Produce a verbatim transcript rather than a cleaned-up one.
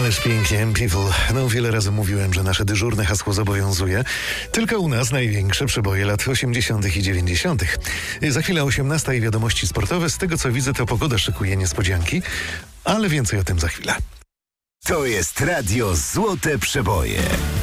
Ależ pięknie, people. No wiele razy mówiłem, że nasze dyżurne hasło zobowiązuje. Tylko u nas największe przeboje lat osiemdziesiątych i dziewięćdziesiątych. Za chwilę osiemnasta i wiadomości sportowe. Z tego co widzę, to pogoda szykuje niespodzianki, ale więcej o tym za chwilę. To jest Radio Złote Przeboje.